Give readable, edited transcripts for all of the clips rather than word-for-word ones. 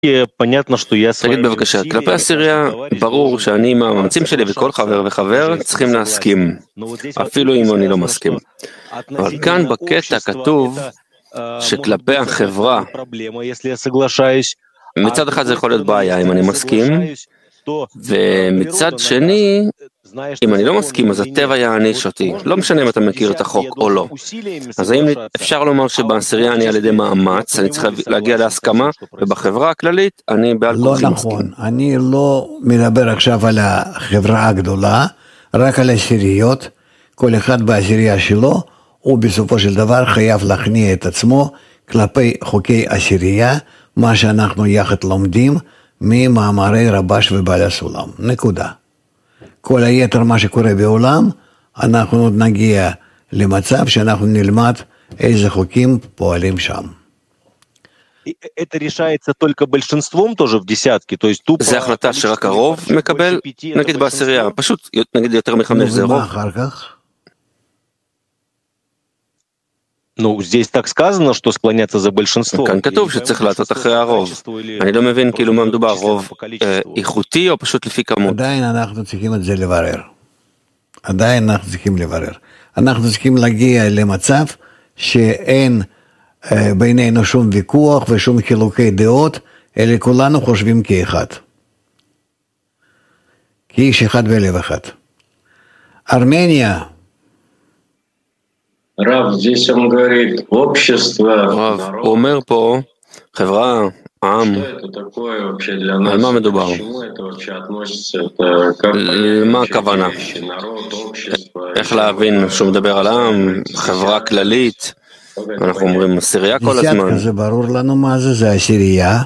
תגיד בבקשה, כלפי העשירייה ברור שאני עם המאמצים שלי וכל חבר וחבר צריכים להסכים, אפילו אם אני לא מסכים. אבל כאן בקטע כתוב שכלפי החברה, מצד אחד זה יכול להיות בעיה אם אני מסכים, ומצד שני, אם אני לא מסכים, אז הטבע יעניש אותי. לא משנה אם אתה מכיר את החוק או לא. אז האם אפשר לומר שבעשירייה אני על ידי מאמץ, אני צריך להגיע להסכמה, ובחברה הכללית אני בעל כוחי מסכים. לא נכון, אני לא מדבר עכשיו על החברה הגדולה, רק על העשיריות. כל אחד בעשירייה שלו, הוא בסופו של דבר חייב להכניע את עצמו כלפי חוקי עשירייה, מה שאנחנו יחד לומדים ממאמרי רבש ובעל הסולם. נקודה. כל היתר מה שקורה בעולם, אנחנו עוד נגיע למצב שאנחנו נלמד איזה חוקים פועלים שם. זה החלטה שרק הרוב מקבל, נגיד בעשירייה, פשוט נגיד יותר מחמש זה רוב. ומה אחר כך? כאן כתוב שצריך לעשות אחרי הרוב. אני לא מבין כאילו מה מדובר, רוב איכותי או פשוט לפי כמות? עדיין אנחנו צריכים את זה לברר. אנחנו צריכים להגיע למצב שאין בינינו שום ויכוח ושום חילוקי דעות, אלא כולנו חושבים כאחד. כאיש אחד ולב אחד. ארמניה, Рав, здесь он говорит, общество, הוא אומר פה, חברה, עם, על מה מדובר? מה הכוונה? איך להבין שהוא מדבר על עם, חברה כללית? אנחנו אומרים עשירייה כל הזמן. זה ברור לנו מה זה, זה עשירייה,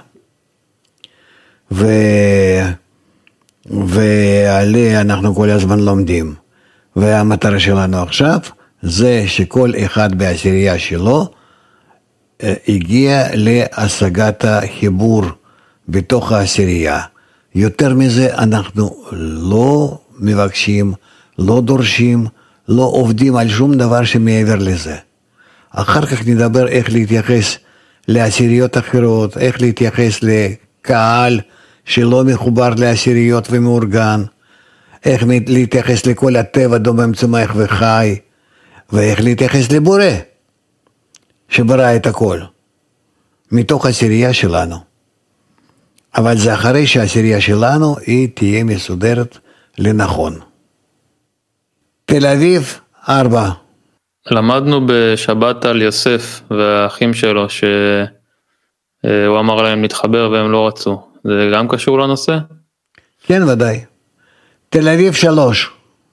ועליה אנחנו כל הזמן לומדים. והמטרה שלנו עכשיו, זה שכל אחד בעשירייה שלו הגיע להשגת החיבור בתוך העשירייה. יותר מזה אנחנו לא מבקשים, לא דורשים, לא עובדים על שום דבר שמעבר לזה. אחר כך נדבר איך להתייחס לעשיריות אחרות, איך להתייחס לקהל שלא מחובר לעשיריות ומאורגן, איך להתייחס לכל הטבע דומם צומח וחי, ואיך להתייחס לבורא, שברא את הכל, מתוך העשירייה שלנו. אבל זה אחרי שהעשירייה שלנו היא תהיה מסודרת לנכון. תל אביב, 4. למדנו בשבת על יוסף והאחים שלו, שהוא אמר להם להתחבר והם לא רצו. זה גם קשור לנושא? כן, ודאי. תל אביב, 3.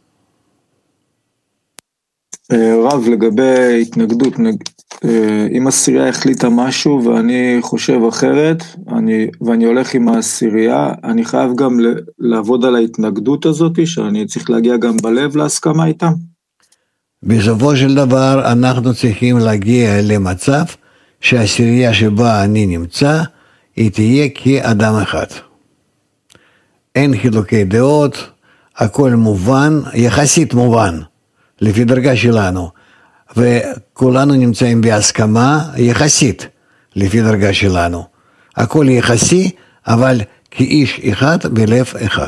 רב, לגבי התנגדות, אם עשירייה החליטה משהו ואני חושב אחרת, ואני הולך עם העשירייה, אני חייב גם לעבוד על ההתנגדות הזאת, שאני צריך להגיע גם בלב להסכמה איתם. בסופו של דבר אנחנו צריכים להגיע למצב שהעשירייה שבה אני נמצא, היא תהיה כאדם אחד. אין חילוקי דעות, הכל מובן, יחסית מובן. לפי דרגה שלנו, וכולנו נמצאים בהסכמה יחסית לפי דרגה שלנו. הכל יחסי, אבל כאיש אחד בלב אחד.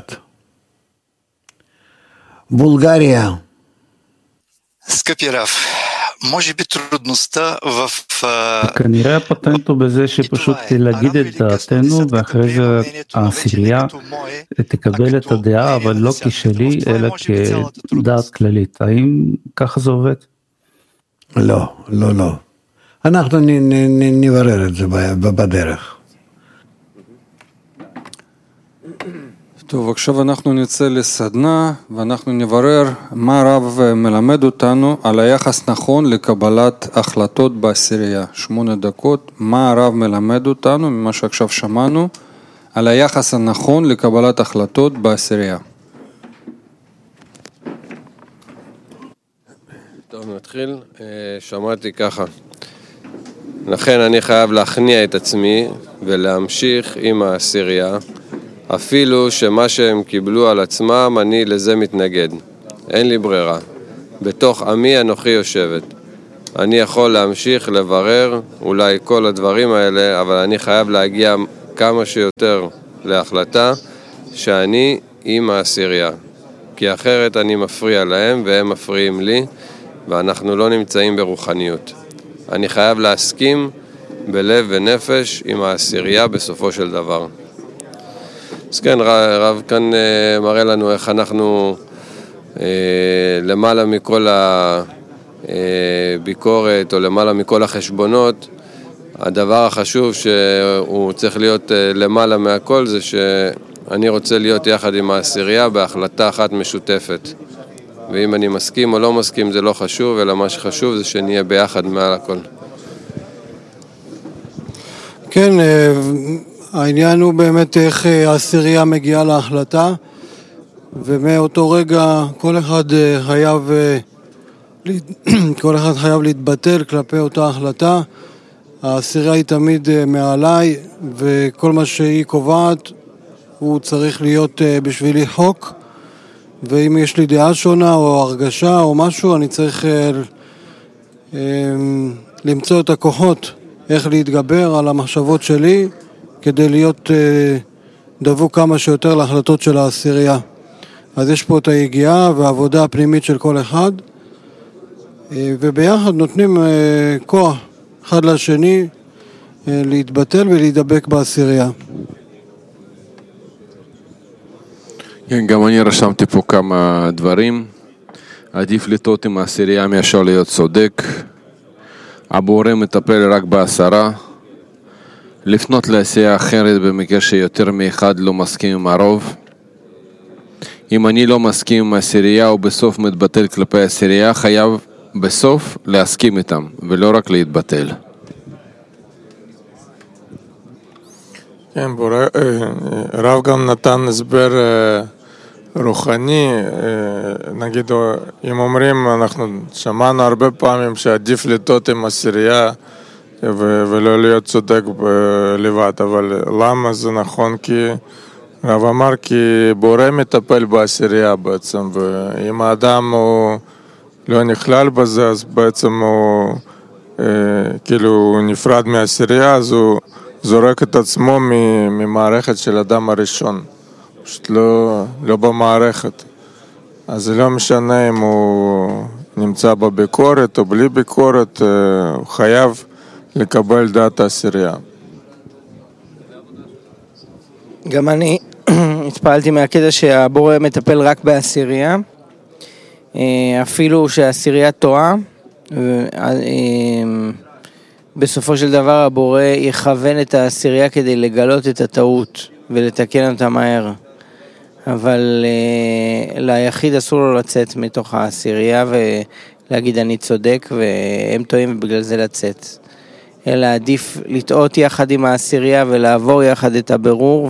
בולגריה. Скъпи Рав, може би трудността в... כנראה הפטנט הוא בזה שפשוט להגיד את דעתנו, ואחרי זה העשירייה תקבל את הדעה, אבל לא כשלי, אלא כדעת כללית. האם ככה זה עובד? לא. אנחנו נברר את זה בדרך. טוב, עכשיו אנחנו נצא לסדנה, ואנחנו נברר מה הרב מלמד אותנו על היחס נכון לקבלת החלטות בעשירייה. 8 דקות, מה הרב מלמד אותנו, ממה שעכשיו שמענו, על היחס הנכון לקבלת החלטות בעשירייה. טוב, נתחיל. שמעתי ככה. לכן אני חייב להכניע את עצמי ולהמשיך עם העשירייה, אפילו שמה שהם קיבלו על עצמם אני לזה מתנגד. אין לי ברירה. בתוך עמי אנוכי יושבת. אני יכול להמשיך לברר אולי כל הדברים האלה, אבל אני חייב להגיע כמה שיותר להחלטה שאני עם העשירייה, כי אחרת אני מפריע להם והם מפריעים לי, ואנחנו לא נמצאים ברוחניות. אני חייב להסכים בלב ונפש עם העשירייה בסופו של דבר. אז כן, רב כאן מראה לנו איך אנחנו למעלה מכל הביקורת או למעלה מכל החשבונות, הדבר החשוב שהוא צריך להיות למעלה מהכל זה שאני רוצה להיות יחד עם העשירייה בהחלטה אחת משותפת. ואם אני מסכים או לא מסכים זה לא חשוב, אלא מה שחשוב זה שנהיה ביחד מעל הכל. כן, העניין הוא באמת איך העשירייה מגיעה להחלטה, ומאותו רגע כל אחד חייב להתבטל כלפי אותה החלטה. העשירייה היא תמיד מעליי, וכל מה שהיא קובעת הוא צריך להיות בשבילי חוק, ואם יש לי דעה שונה או הרגשה או משהו, אני צריך למצוא את הכוחות איך להתגבר על המחשבות שלי כדי להיות דבוק כמה שיותר להחלטות של העשירייה. אז יש פה את היגיעה והעבודה הפנימית של כל אחד, וביחד נותנים כוח אחד לשני להתבטל ולהידבק בעשירייה. כן, גם אני רשמתי פה כמה דברים. עדיף לטעות עם העשירייה מאשר להיות צודק. הבורא מטפל רק בעשרה. לפנות לעשייה אחרת במקרה שיותר מאחד לא מסכים עם הרוב. אם אני לא מסכים עם העשירייה או בסוף מתבטל כלפי העשירייה, חייב בסוף להסכים איתם ולא רק להתבטל. כן, רב גם נתן הסבר רוחני, נגיד אם אומרים, אנחנו שמענו הרבה פעמים שעדיף לטעות עם עשירייה ולא להיות צודק לבד, אבל למה זה נכון? כי רב אמר כי בורא מטפל בעשירייה בעצם, ואם האדם הוא לא נכלל בזה, אז בעצם הוא כאילו נפרד מהעשירייה, אז הוא זורק את עצמו ממערכת של אדם הראשון, פשוט לא במערכת. אז זה לא משנה אם הוא נמצא בביקורת או בלי ביקורת, הוא חייב לקבל דעת העשירייה. גם אני התפעלתי מהקטע שהבורא מטפל רק בעשירייה, אפילו שהעשירייה טועה, בסופו של דבר הבורא יכוון את העשירייה כדי לגלות את הטעות ולתקן אותה מהר. אבל ליחיד אסור לו לצאת מתוך העשירייה ולהגיד אני צודק והם טועים ובגלל זה לצאת. אלא עדיף לטעות יחד עם העשירייה ולעבור יחד את הבירור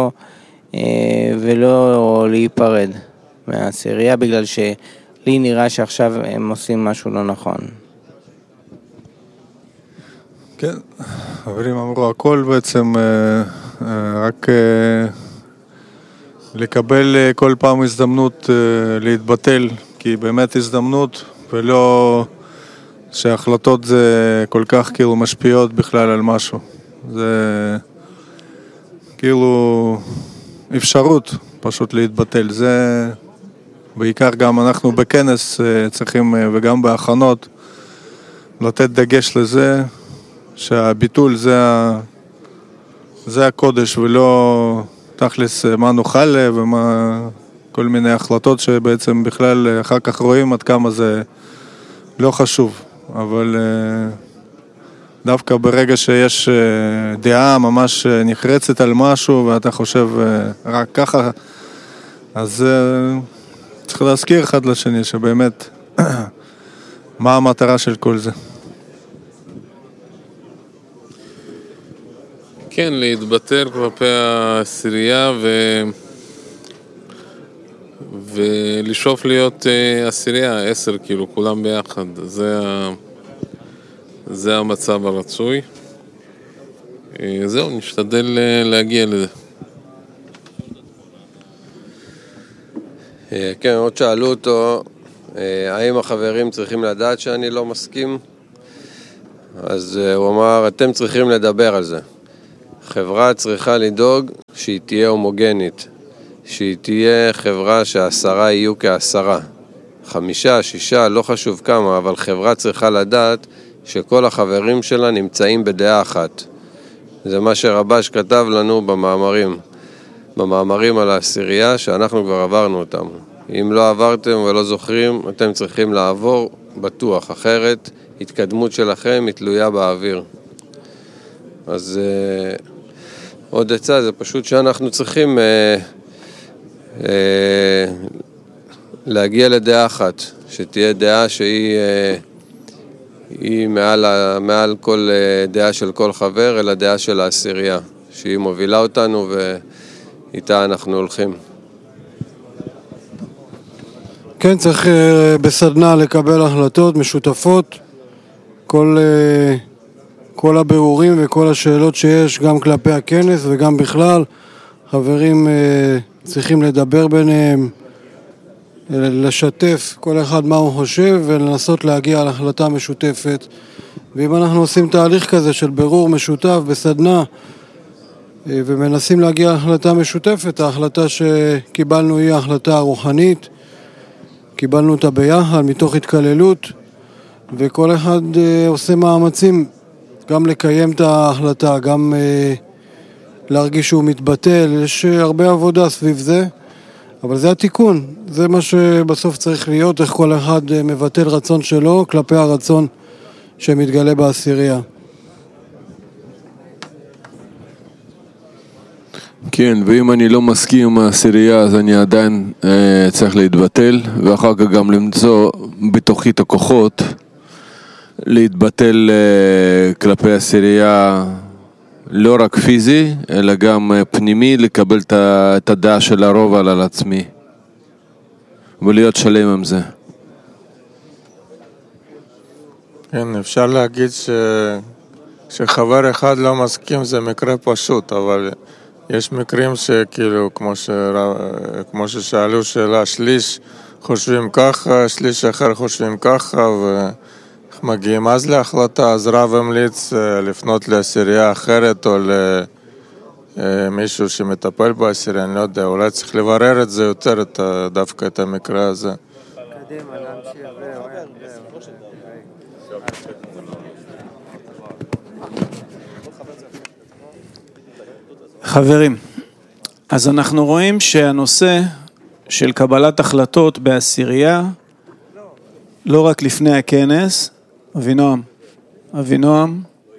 ולא להיפרד מהעשירייה בגלל שלי נראה שעכשיו הם עושים משהו לא נכון. כן, חברים אמרו הכל בעצם, רק לקבל כל פעם הזדמנות להתבטל, כי באמת הזדמנות ולא שההחלטות זה כל כך כאילו משפיעות בכלל על משהו. זה כאילו אפשרות פשוט להתבטל. זה בעיקר גם אנחנו בכנס צריכים וגם בהכנות לתת דגש לזה שהביטול זה הקודש ולא תכלס מה נוכל ומה כל מיני החלטות שבעצם בכלל אחר כך רואים עד כמה זה לא חשוב. אבל דווקא ברגע שיש דעה ממש נחרצת על משהו ואתה חושב רק ככה, אז צריך להזכיר אחד לשני שבאמת מה המטרה של כל זה. כן, להתבטל כלפי העשירייה ולשאוף להיות עשירייה, 10 כאילו, כולם ביחד. זה המצב הרצוי. זהו, נשתדל להגיע לזה. כן, עוד שאלו אותו, האם החברים צריכים לדעת שאני לא מסכים? אז הוא אמר, אתם צריכים לדבר על זה. חברה צריכה לדאוג שהיא תהיה הומוגנית, שהיא תהיה חברה שהעשרה יהיו כ10, 5, 6, לא חשוב כמה, אבל חברה צריכה לדעת שכל החברים שלה נמצאים בדעה אחת. זה מה שרבש כתב לנו במאמרים על העשירייה, שאנחנו כבר עברנו אותם. אם לא עברתם ולא זוכרים, אתם צריכים לעבור בטוח, אחרת התקדמות שלכם היא תלויה באוויר. אז עוד עצה, זה פשוט שאנחנו צריכים להגיע לדעה אחת, שתהיה דעה שהיא מעל כל דעה של כל חבר, אלא דעה של העשירייה, שהיא מובילה אותנו ואיתה אנחנו הולכים. כן, צריך בסדנה לקבל החלטות משותפות, כל הבירורים וכל השאלות שיש גם כלפי הכנס וגם בכלל, חברים צריכים לדבר ביניהם, לשתף כל אחד מה הוא חושב ולנסות להגיע להחלטה משותפת. ואם אנחנו עושים תהליך כזה של בירור משותף בסדנה ומנסים להגיע להחלטה משותפת, ההחלטה שקיבלנו היא ההחלטה הרוחנית, קיבלנו אותה ביחד מתוך התקללות, וכל אחד עושה מאמצים גם לקיים את ההחלטה, גם להרגיש שהוא מתבטל. יש הרבה עבודה סביב זה, אבל זה התיקון, זה מה שבסוף צריך להיות, איך כל אחד מבטל רצון שלו כלפי הרצון שמתגלה בעשירייה. כן, ואם אני לא מסכים עם העשירייה, אז אני עדיין צריך להתבטל, ואחר כך גם למצוא בתוכי את הכוחות, להתבטל כלפי העשירייה, לא רק פיזי, אלא גם פנימי, לקבל את הדעה של הרוב על עצמי, ולהיות שלם עם זה. כן, אפשר להגיד שחבר אחד לא מסכים, זה מקרה פשוט, אבל יש מקרים שכאילו, כמו ששאלו שאלה, שליש חושבים ככה, שליש אחר חושבים ככה, ומגיעים אז להחלטה, אז רב המליץ לפנות לעשירייה אחרת, או למישהו שמטפל בעשירייה, אני לא יודע, אולי צריך לברר את זה יותר, דווקא את המקרה הזה. חברים, אז אנחנו רואים שהנושא של קבלת החלטות בעשירייה, לא רק לפני הכנס, אבינועם,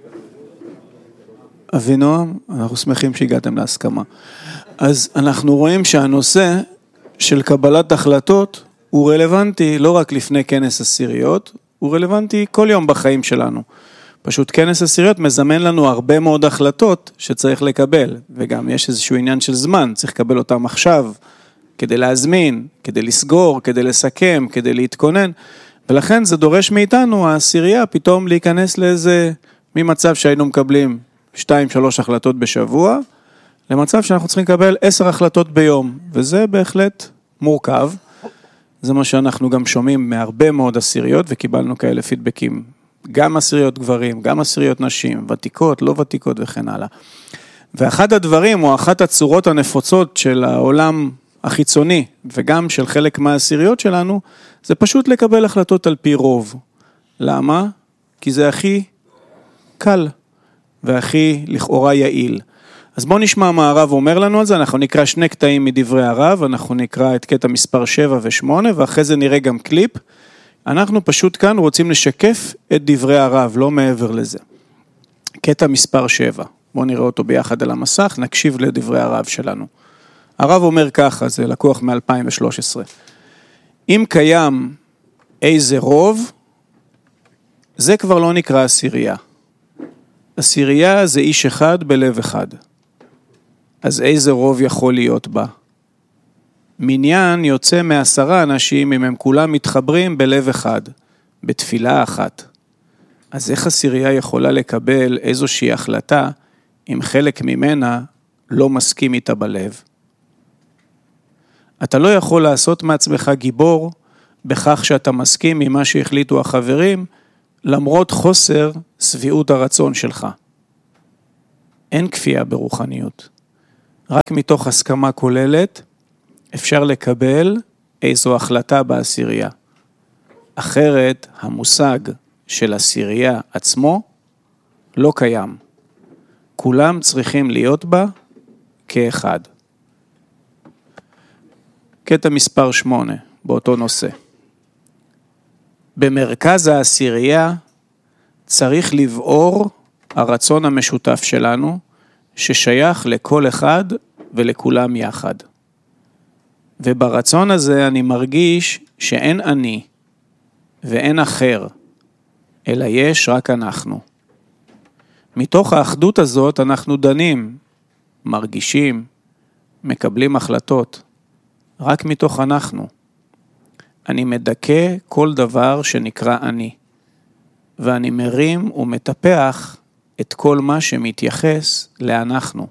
אנחנו שמחים שהגעתם להסכמה. אז אנחנו רואים שהנושא של קבלת החלטות הוא רלוונטי לא רק לפני כנס עשיריות, הוא רלוונטי כל יום בחיים שלנו. פשוט כנס עשיריות מזמן לנו הרבה מאוד החלטות שצריך לקבל, וגם יש איזשהו עניין של זמן, צריך לקבל אותם עכשיו, כדי להזמין, כדי לסגור, כדי לסכם, כדי להתכונן, ולכן זה דורש מאיתנו, העשירייה, פתאום להיכנס לאיזה, ממצב שהיינו מקבלים 2-3 החלטות בשבוע, למצב שאנחנו צריכים לקבל 10 החלטות ביום, וזה בהחלט מורכב, זה מה שאנחנו גם שומעים מהרבה מאוד עשיריות, וקיבלנו כאלה פידבקים, גם עשיריות גברים, גם עשיריות נשים, ותיקות, לא ותיקות וכן הלאה. ואחד הדברים, או אחת הצורות הנפוצות של העולם החיצוני, וגם של חלק מהעשיריות שלנו, זה פשוט לקבל החלטות על פי רוב. למה? כי זה הכי קל, והכי לכאורה יעיל. אז בואו נשמע מה הרב אומר לנו על זה, אנחנו נקרא 2 קטעים מדברי הרב, אנחנו נקרא את קטע מספר 7 ו8, ואחרי זה נראה גם קליפ, אנחנו פשוט כאן רוצים לשקף את דברי הרב, לא מעבר לזה. קטע מספר 7, בואו נראה אותו ביחד על המסך, נקשיב לדברי הרב שלנו. הרב אומר ככה, זה לקוח מ-2013. אם קיים איזה רוב, זה כבר לא נקרא עשירייה. עשירייה זה איש אחד בלב אחד. אז איזה רוב יכול להיות בה? מניין יוצא מ10 אנשים אם הם כולם מתחברים בלב אחד, בתפילה אחת. אז איך עשירייה יכולה לקבל איזושהי החלטה אם חלק ממנה לא מסכים איתה בלב? אתה לא יכול לעשות מעצמך גיבור בכך שאתה מסכים ממה שהחליטו החברים, למרות חוסר שביעות הרצון שלך. אין כפייה ברוחניות. רק מתוך הסכמה כוללת אפשר לקבל איזו החלטה בעשירייה. אחרת המושג של עשירייה עצמו לא קיים. כולם צריכים להיות בה כאחד. קטע מספר 8 באותו נושא. במרכז העשירייה צריך לבעור הרצון המשותף שלנו, ששייך לכל אחד ולכולם יחד. וברצון הזה אני מרגיש שאין אני ואין אחר, אלא יש רק אנחנו. מתוך האחדות הזאת אנחנו דנים, מרגישים, מקבלים החלטות, רק מתוך אנחנו. אני מדכא כל דבר שנקרא אני, ואני מרים ומטפח את כל מה שמתייחס לאנחנו.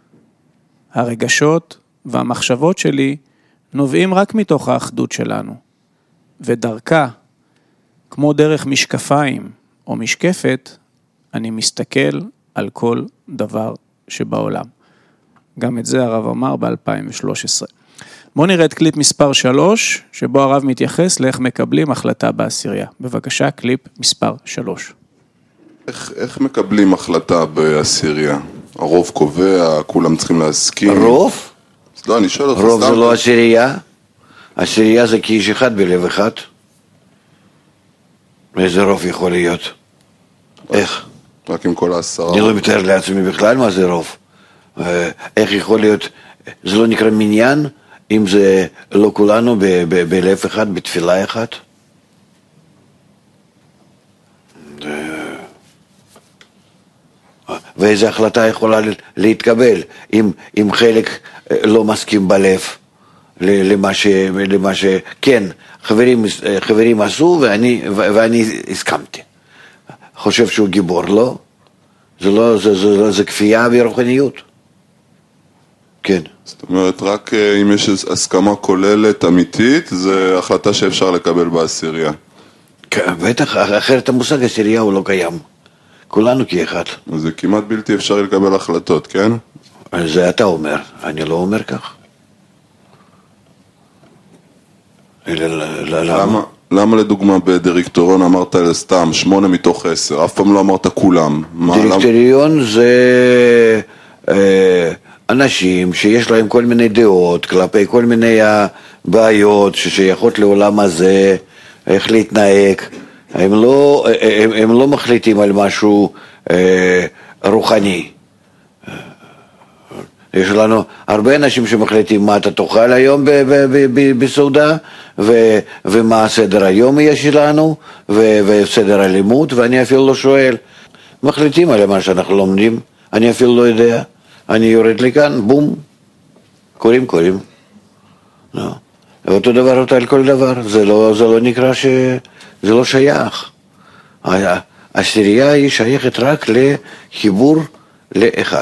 הרגשות והמחשבות שלי נובעים רק מתוך האחדות שלנו, ודרכה, כמו דרך משקפיים או משקפת, אני מסתכל על כל דבר שבעולם. גם את זה הרב אמר ב-2013. בואו נראה את קליפ מספר 3, שבו הרב מתייחס לאיך מקבלים החלטה בעשירייה. בבקשה, קליפ מספר 3. איך מקבלים החלטה בעשירייה? הרוב קובע, כולם צריכים להסכים. רוב? לא, אני שואל אותך. רוב זה לא עשירייה? עשירייה זה כאיש אחד בלב אחד. איזה רוב יכול להיות? איך? רק עם כל 10. אני לא מתאר לעצמי בכלל מה זה רוב. איך יכול להיות? זה לא נקרא מניין? אם זה לא כולנו בלב אחד, בתפילה אחת? ואיזו החלטה יכולה להתקבל אם חלק לא מסכים בלב למה שכן, חברים עשו ואני הסכמתי. חושב שהוא גיבור, לא? זה כפייה ברוחניות. כן. זאת אומרת, רק אם יש הסכמה כוללת אמיתית, זה החלטה שאפשר לקבל בעשירייה. כן, בטח, אחרת המושג עשירייה הוא לא קיים. כולנו כאחד. זה כמעט בלתי אפשרי לקבל החלטות, כן? זה אתה אומר, אני לא אומר כך. למה לדוגמה בדירקטוריון אמרת סתם 8 מתוך 10, אף פעם לא אמרת כולם? דירקטוריון זה אנשים שיש להם כל מיני דעות כלפי כל מיני בעיות ששייכות לעולם הזה, איך להתנהג. הם לא מחליטים על משהו רוחני. יש לנו הרבה אנשים שמחליטים מה אתה תאכל היום בסעודה, ומה הסדר היום יהיה שלנו, וסדר הלימוד, ואני אפילו לא שואל. מחליטים על מה שאנחנו לומדים, אני אפילו לא יודע. אני יורד לכאן, בום, קוראים. לא. אותו דבר על כל דבר, זה לא נקרא זה לא שייך. העשירייה היא שייכת רק לחיבור לאחד.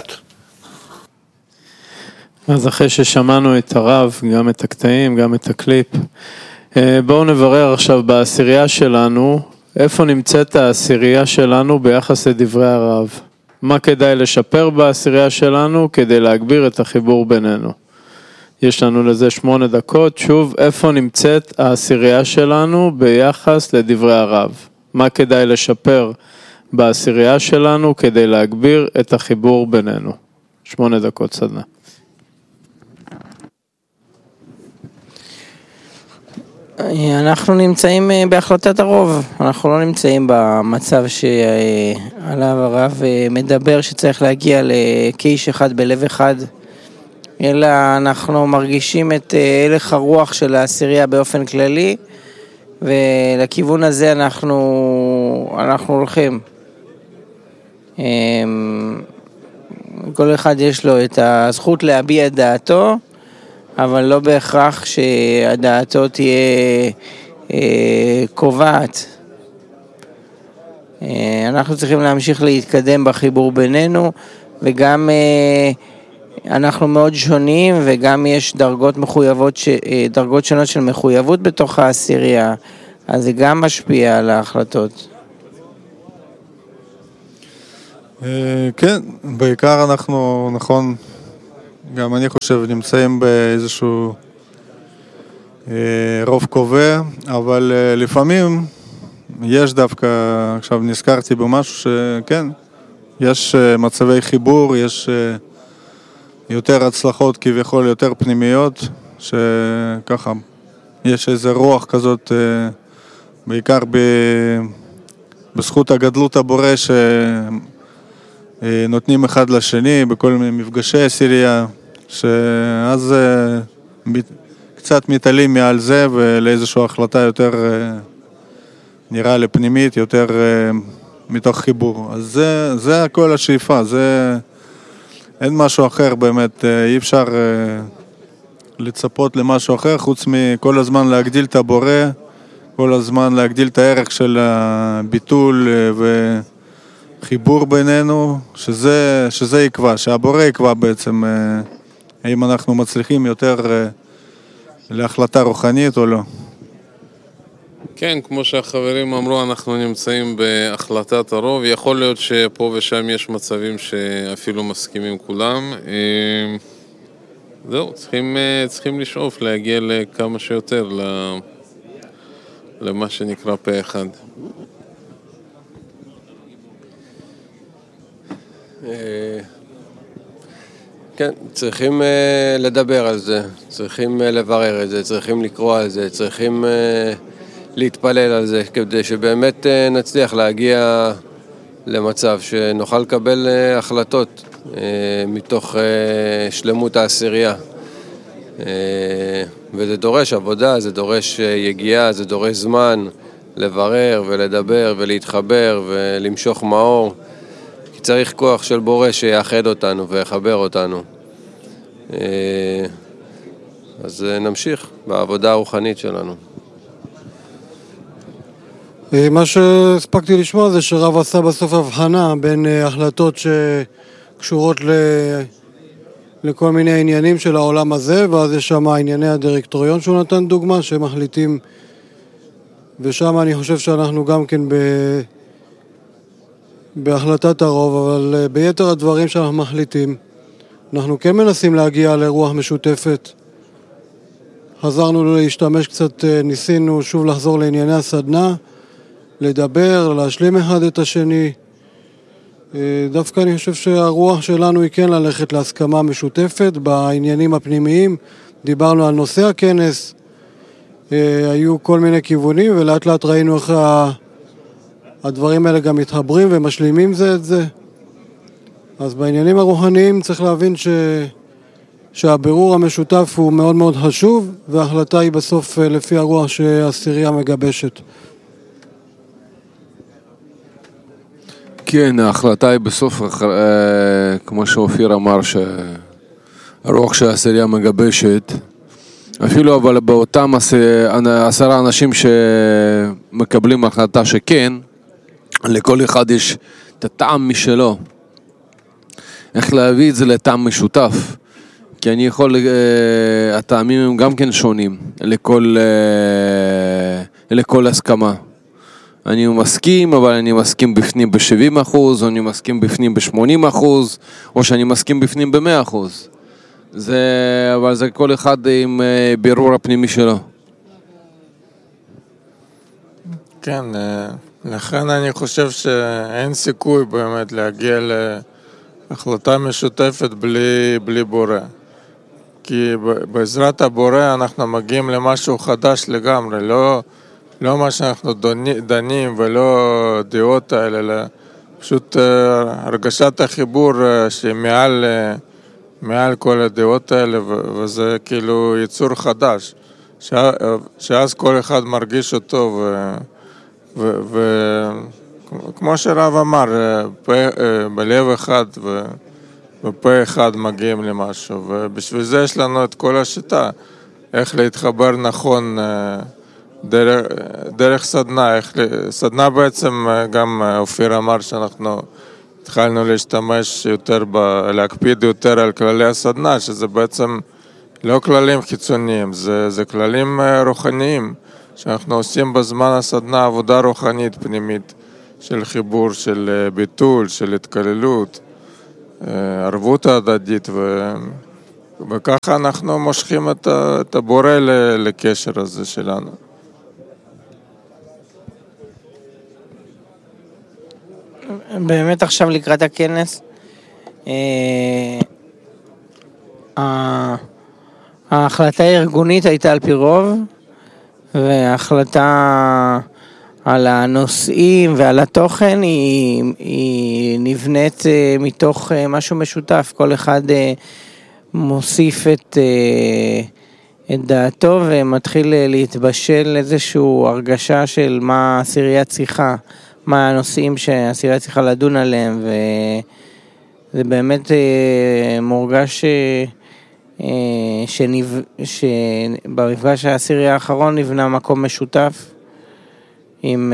אז אחרי ששמענו את הרב, גם את הקטעים, גם את הקליפ, בואו נברר עכשיו בעשירייה שלנו, איפה נמצאת העשירייה שלנו ביחס לדברי הרב. מה כדאי לשפר בעשירייה שלנו כדי להגביר את החיבור בינינו. יש לנו לזה 8 דקות. שוב, איפה נמצאת העשירייה שלנו ביחס לדברי הרב? מה כדאי לשפר בעשירייה שלנו כדי להגביר את החיבור בינינו? 8 דקות סדנה. אנחנו נמצאים בהחלטת הרוב, אנחנו לא נמצאים במצב שעליו הרב מדבר שצריך להגיע כאיש אחד בלב אחד, אלא אנחנו מרגישים את הלך הרוח של העשירייה באופן כללי, ולכיוון הזה אנחנו הולכים. כל אחד יש לו את הזכות להביע את דעתו, אבל לא בהכרח שהדעתו תהיה קובעת. אנחנו צריכים להמשיך להתקדם בחיבור בינינו, וגם אנחנו מאוד שונים, וגם יש דרגות שונות של מחויבות בתוך העשירייה, אז זה גם משפיע על ההחלטות. כן, בעיקר אנחנו, נכון, גם אני חושב, נמצאים באיזשהו רוב קובע, אבל לפעמים יש דווקא, עכשיו נזכרתי במשהו שכן, יש מצבי חיבור, יש יותר הצלחות כביכול, יותר פנימיות, שככה, יש איזה רוח כזאת, בעיקר בזכות הגדלות הבורא שנותנים אחד לשני בכל מיני מפגשי עשירייה, שאז קצת מתעלים מעל זה ולאיזושהי החלטה יותר נראה לי פנימית, יותר מתוך חיבור. אז זה הכל השאיפה, אין משהו אחר באמת, אי אפשר לצפות למשהו אחר חוץ מכל הזמן להגדיל את הבורא, כל הזמן להגדיל את הערך של הביטול וחיבור בינינו, שזה יקבע, שהבורא יקבע בעצם האם אנחנו מצליחים יותר להחלטה רוחנית או לא. כן, כמו שהחברים אמרו, אנחנו נמצאים בהחלטת הרוב. יכול להיות שפה ושם יש מצבים שאפילו מסכימים כולם. זהו, צריכים לשאוף להגיע לכמה שיותר למה שנקרא פה אחד. כן, צריכים לדבר על זה, צריכים לברר את זה, צריכים לקרוא על זה, צריכים להתפלל על זה, כדי שבאמת נצליח להגיע למצב שנוכל לקבל החלטות מתוך שלמות העשירייה. וזה דורש עבודה, זה דורש יגיעה, זה דורש זמן לברר ולדבר ולהתחבר ולמשוך מאור, כי צריך כוח של בורא שיאחד אותנו ויחבר אותנו. אז נמשיך בעבודה הרוחנית שלנו. מה שהספקתי לשמוע זה שרב עשה בסוף הבחנה בין החלטות שקשורות לכל מיני עניינים של העולם הזה, ואז יש שם ענייני הדירקטוריון שהוא נתן דוגמה שמחליטים, ושם אני חושב שאנחנו גם כן בהחלטת הרוב, אבל ביתר הדברים שאנחנו מחליטים אנחנו כן מנסים להגיע לרוח משותפת. חזרנו להשתמש קצת, ניסינו שוב לחזור לענייני הסדנה, לדבר, להשלים אחד את השני. דווקא אני חושב שהרוח שלנו היא כן ללכת להסכמה משותפת בעניינים הפנימיים. דיברנו על נושא הכנס, היו כל מיני כיוונים, ולאט לאט ראינו איך הדברים האלה גם מתחברים ומשלימים זה את זה. אז בעניינים הרוחניים צריך להבין שהבירור המשותף הוא מאוד מאוד חשוב, וההחלטה היא בסוף לפי הרוח שהעשירייה מגבשת. כן, ההחלטה היא בסוף, כמו שאופיר אמר, שהרוח שהעשירייה מגבשת, אפילו אבל באותם 10 אנשים שמקבלים החלטה שכן, לכל אחד יש את הטעם משלו. איך להביא את זה לטעם משותף? כי אני יכול, הטעמים הם גם כן שונים לכל הסכמה. אני מסכים, אבל אני מסכים בפנים ב-70%, או אני מסכים בפנים ב-80%, או שאני מסכים בפנים ב-100%. אבל זה כל אחד עם בירור הפנימי שלו. כן, לכן אני חושב שאין סיכוי באמת להגיע להחלטה משותפת בלי בורא. כי בעזרת הבורא אנחנו מגיעים למשהו חדש לגמרי, לא מה שאנחנו דנים ולא דעות האלה, אלא פשוט הרגשת החיבור שמעל כל הדעות האלה, וזה כאילו יצור חדש, שאז כל אחד מרגיש אותו, וכמו שרב אמר, בלב אחד ופה אחד מגיעים למשהו, ובשביל זה יש לנו את כל השיטה, איך להתחבר נכון דרך סדנה. סדנה בעצם, גם אופיר אמר שאנחנו התחלנו להשתמש יותר, להקפיד יותר על כללי הסדנה, שזה בעצם לא כללים חיצוניים, זה כללים רוחניים, שאנחנו עושים בזמן הסדנה עבודה רוחנית פנימית, של חיבור, של ביטול, של התקללות, ערבות ההדדית, וככה אנחנו מושכים את הבורא לקשר הזה שלנו. באמת עכשיו לקראת הכנס, ההחלטה הארגונית הייתה על פי רוב, וההחלטה על הנושאים ועל התוכן היא נבנית מתוך משהו משותף. כל אחד מוסיף את דעתו ומתחיל להתבשל איזשהו הרגשה של מה העשירייה צריכה, מה הנושאים שהעשירייה צריכה לדון עליהם, וזה באמת מורגש שבמפגש העשירי האחרון נבנה מקום משותף עם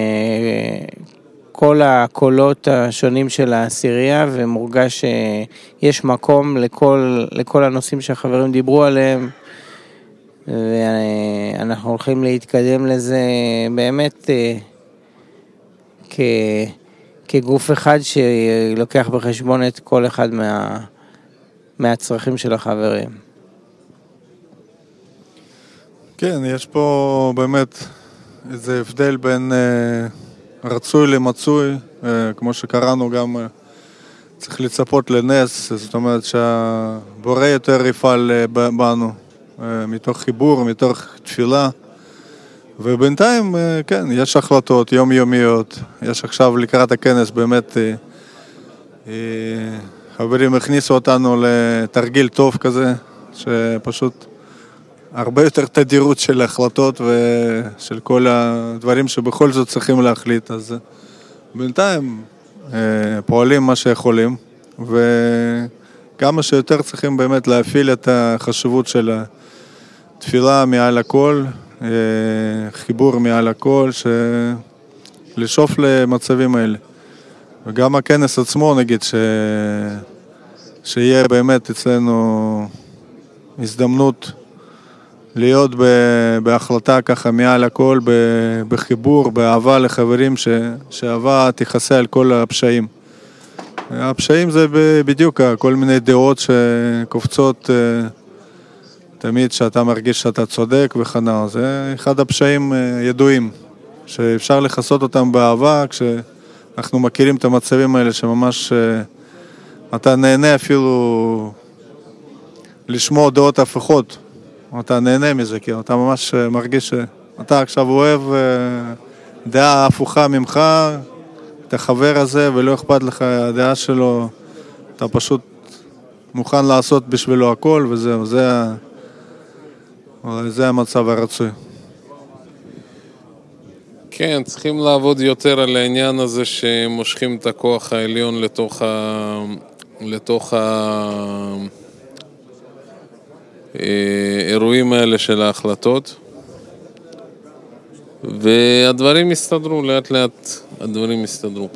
כל הקולות השונים של העשירייה, ומורגש שיש מקום לכל הנושאים שהחברים דיברו עליהם, ואנחנו הולכים להתקדם לזה באמת כגוף אחד שלוקח בחשבון את כל אחד מהצרכים של החברים. כן, יש פה באמת איזה הבדל בין רצוי למצוי, כמו שקראנו גם צריך לצפות לנס, זאת אומרת שהבורא יותר יפעל בנו, מתוך חיבור, מתוך תפילה, ובינתיים, כן, יש החלטות יומיומיות, יש עכשיו לקראת הכנס באמת, חברים הכניסו אותנו לתרגיל טוב כזה, שפשוט הרבה יותר תדירות של החלטות ושל כל הדברים שבכל זאת צריכים להחליט, אז בינתיים פועלים מה שיכולים, וכמה שיותר צריכים באמת להפעיל את החשיבות של התפילה מעל הכל, חיבור מעל הכל, לשאוף למצבים האלה. וגם הכנס עצמו נגיד שיהיה באמת אצלנו הזדמנות להיות בהחלטה ככה מעל הכל, בחיבור, באהבה לחברים, שאהבה תכסה על כל הפשעים. הפשעים זה בדיוק כל מיני דעות שקופצות תמיד שאתה מרגיש שאתה צודק וחנה. זה אחד הפשעים ידועים, שאפשר לחסות אותם באהבה, כשאנחנו מכירים את המצבים האלה שממש אתה נהנה אפילו לשמוע דעות הפוכות. אתה נהנה מזה, כי אתה ממש מרגיש שאתה עכשיו אוהב דעה הפוכה ממך, את החבר הזה, ולא אכפת לך הדעה שלו, אתה פשוט מוכן לעשות בשבילו הכל, וזהו, זה המצב הרצוי. כן, צריכים לעבוד יותר על העניין הזה שמושכים את הכוח העליון לתוך האירועים האלה של ההחלטות, והדברים יסתדרו, לאט לאט הדברים יסתדרו.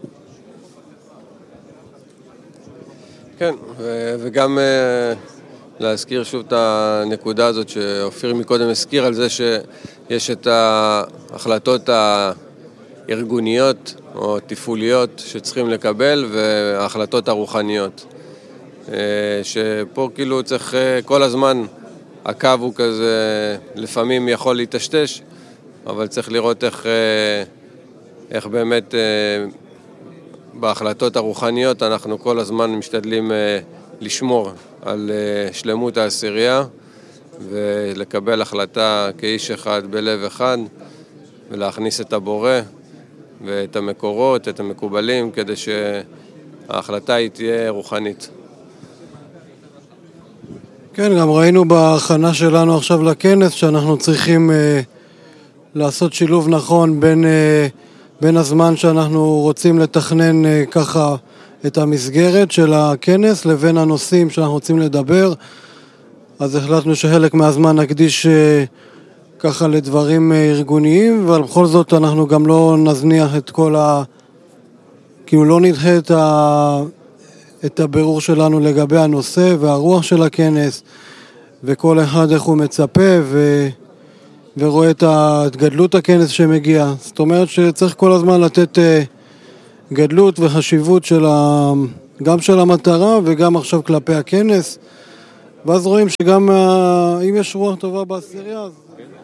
כן, וגם להזכיר שוב את הנקודה הזאת שאופיר מקודם הזכיר על זה שיש את ההחלטות הארגוניות או תפעוליות שצריכים לקבל, וההחלטות הרוחניות. שפה כאילו צריך כל הזמן, הקו הוא כזה, לפעמים יכול להתשתש, אבל צריך לראות איך באמת בהחלטות הרוחניות אנחנו כל הזמן משתדלים לשמור על שלמות העשירייה ולקבל החלטה כאיש אחד בלב אחד ולהכניס את הבורא ואת המקורות, את המקובלים, כדי שההחלטה היא תהיה רוחנית. כן, גם ראינו בהכנה שלנו עכשיו לכנס שאנחנו צריכים לעשות שילוב נכון בין הזמן שאנחנו רוצים לתכנן ככה את המסגרת של הכנס לבין הנושאים שאנחנו רוצים לדבר. אז החלטנו שחלק מהזמן נקדיש ככה לדברים ארגוניים, אבל בכל זאת אנחנו גם לא נזניח את כל כאילו לא נדחה את הבירור שלנו לגבי הנושא והרוח של הכנס, וכל אחד איך הוא מצפה ורואה את גדלות הכנס שמגיע. זאת אומרת שצריך כל הזמן לתת גדלות וחשיבות גם של המטרה וגם עכשיו כלפי הכנס, ואז רואים שגם אם יש רוח טובה בעשירייה אז...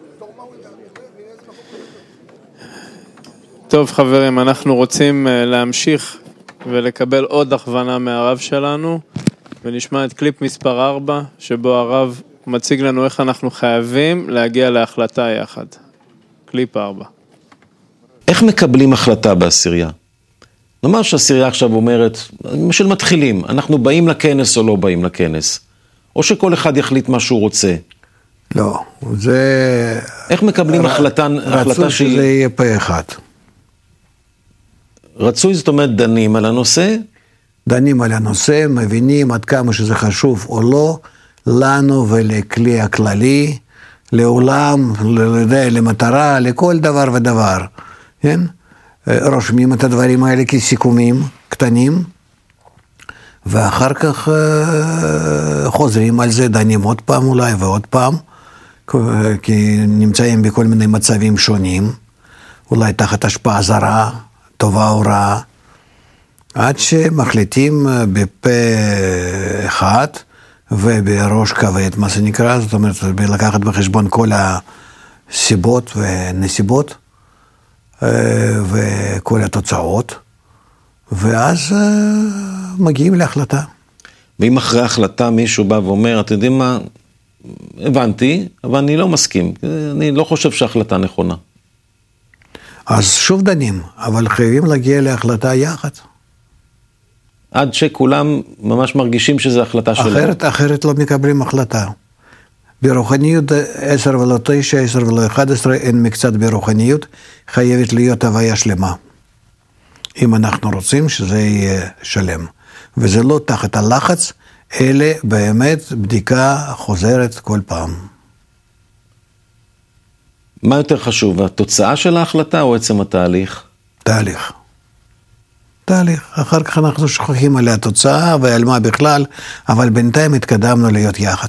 טוב חברים, אנחנו רוצים להמשיך ולקבל עוד הכוונה מהרב שלנו, ונשמע את קליפ מספר 4, שבו הרב מציג לנו איך אנחנו חייבים להגיע להחלטה יחד. קליפ 4. איך מקבלים החלטה בעשירייה? נאמר שהעשירייה עכשיו אומרת, למשל מתחילים, אנחנו באים לכנס או לא באים לכנס, או שכל אחד יחליט מה שהוא רוצה. לא, זה... איך מקבלים החלטה רצוי שזה יהיה פה אחד. רצוי, זאת אומרת, דנים על הנושא? דנים על הנושא, מבינים עד כמה שזה חשוב או לא, לנו ולכלי הכללי, לעולם, למטרה, לכל דבר ודבר. כן? רושמים את הדברים האלה כסיכומים קטנים, ואחר כך חוזרים על זה, דנים עוד פעם אולי ועוד פעם, כי נמצאים בכל מיני מצבים שונים, אולי תחת השפעה זרה, טובה או רעה, עד שמחליטים בפה אחד ובראש כבד, מה זה נקרא, זאת אומרת, לקחת בחשבון כל הסיבות ונסיבות וכל התוצאות, ואז מגיעים להחלטה. ואם אחרי ההחלטה מישהו בא ואומר, אתם יודעים מה, הבנתי, אבל אני לא מסכים, אני לא חושב שההחלטה נכונה. אז שוב דנים, אבל חייבים להגיע להחלטה יחד. עד שכולם ממש מרגישים שזו החלטה שלהם. אחרת לא מקבלים החלטה. ברוחניות 10 ולא 9, 10 ולא 11, אין מקצת ברוחניות, חייבת להיות הוויה שלמה. אם אנחנו רוצים שזה יהיה שלם. וזה לא תחת הלחץ, אלא באמת בדיקה חוזרת כל פעם. מה יותר חשוב, התוצאה של ההחלטה או עצם התהליך? תהליך. אחר כך אנחנו שוכחים על התוצאה ועל מה בכלל, אבל בינתיים התקדמנו להיות יחד.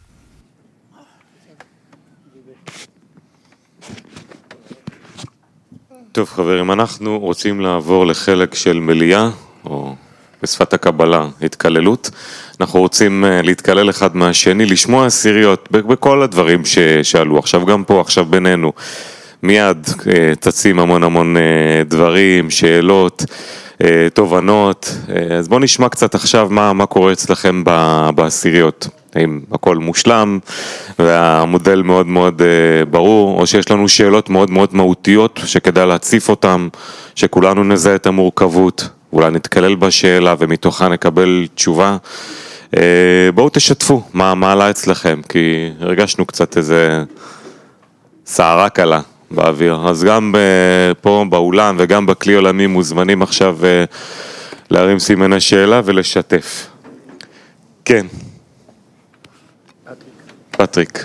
טוב חברים, אנחנו רוצים לעבור לחלק של מליאה, או בשפת הקבלה, התקללות. אנחנו רוצים להתקלל אחד מהשני, לשמוע עשיריות בכל הדברים ששאלו. עכשיו גם פה, עכשיו בינינו, מיד תצאים המון דברים, שאלות, תובנות. אז בואו נשמע קצת עכשיו מה קורה אצלכם בעשיריות. האם הכל מושלם והמודל מאוד מאוד ברור, או שיש לנו שאלות מאוד מאוד מהותיות שכדאי להציף אותם, שכולנו נזהה את המורכבות, אולי נתקלל בשאלה ומתוכה נקבל תשובה. בואו תשתפו מה עלה אצלכם, כי הרגשנו קצת איזה סערה קלה באוויר. אז גם פה באולם וגם בכלי עולמי מוזמנים עכשיו להרים סימן השאלה ולשתף. כן. פטריק.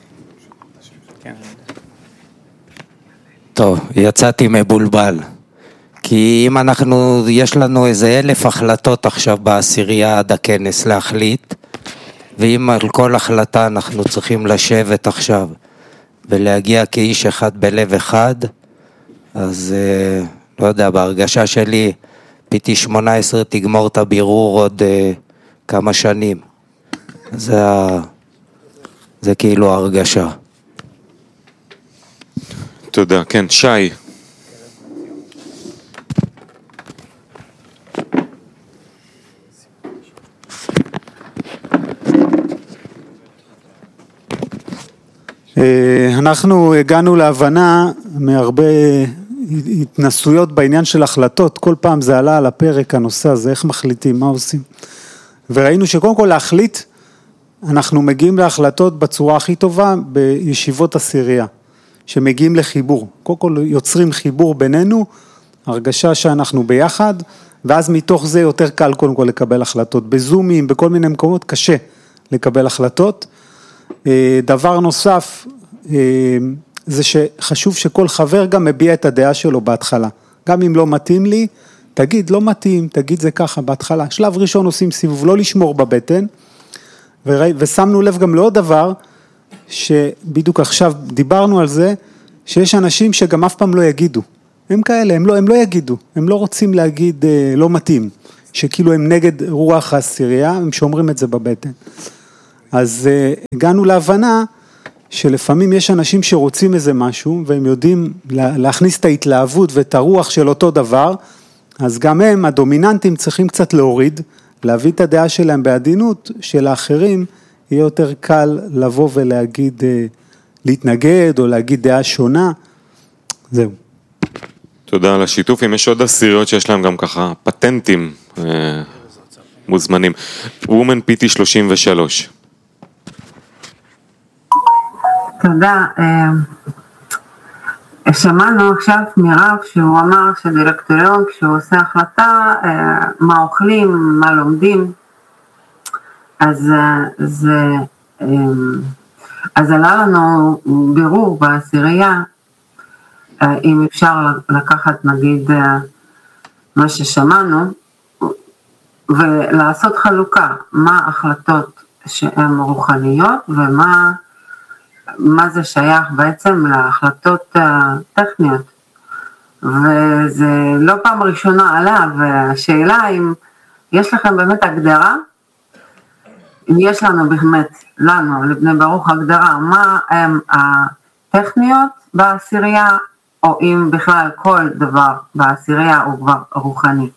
טוב, יצאתי מבולבל. כי אם יש לנו איזה 1,000 החלטות עכשיו בעשירייה עד הכנס להחליט, ואם על כל החלטה אנחנו צריכים לשבת עכשיו ולהגיע כאיש אחד בלב אחד, אז לא יודע, בהרגשה שלי PT18 תגמור את הבירור עוד כמה שנים. זה כאילו הרגשה. תודה, כן, שי. אנחנו הגענו להבנה מהרבה התנסויות בעניין של החלטות, כל פעם זה עלה על הפרק הנושא הזה, איך מחליטים, מה עושים. וראינו שקודם כל להחליט, אנחנו מגיעים להחלטות בצורה הכי טובה בישיבות עשירייה, שמגיעים לחיבור. קודם כל יוצרים חיבור בינינו, הרגשה שאנחנו ביחד, ואז מתוך זה יותר קל קודם כל לקבל החלטות. בזומים, בכל מיני מקומות קשה לקבל החלטות. דבר נוסף, זה שחשוב שכל חבר גם מביע את הדעה שלו בהתחלה. גם אם לא מתאים לי, תגיד לא מתאים, תגיד זה ככה בהתחלה. שלב ראשון עושים סיבוב, לא לשמור בבטן, ושמנו לב גם לעוד דבר, שבדיוק עכשיו דיברנו על זה, שיש אנשים שגם אף פעם לא יגידו. הם כאלה, הם לא יגידו, הם לא רוצים להגיד לא מתאים, שכאילו הם נגד רוח העשירייה, הם שומרים את זה בבטן. אז הגענו להבנה שלפעמים יש אנשים שרוצים איזה משהו, והם יודעים להכניס את ההתלהבות ואת הרוח של אותו דבר, אז גם הם, הדומיננטים, צריכים קצת להוריד, להביא את הדעה שלהם בעדינות, שלאחרים יהיה יותר קל לבוא ולהגיד, להתנגד או להגיד דעה שונה. זהו. תודה על השיתוף. אם יש עוד עשיריות שיש להם גם ככה פטנטים מוזמנים. וומן פיטי 33. תודה. שמענו עכשיו מרב שהוא אמר שדירקטוריון כשהוא עושה החלטה מה אוכלים, מה לומדים, אז עלה לנו בירור בעשירייה, אם אפשר לקחת נגיד מה ששמענו ולעשות חלוקה, מה החלטות שהן רוחניות ומה זה שייך בעצם להחלטות טכניות. וזה לא פעם ראשונה עלה, והשאלה אם יש לכם באמת הגדרה, אם יש לנו באמת, לנו, לבני ברוך הגדרה, מה הם הטכניות בעשירייה, או אם בכלל כל דבר בעשירייה הוא כבר רוחני.